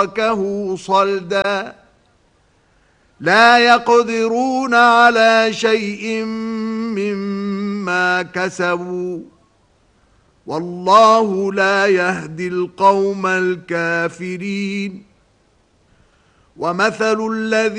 تركه صلدا لا يقدرون على شيء مما كسبوا والله لا يهدي القوم الكافرين ومثل الذين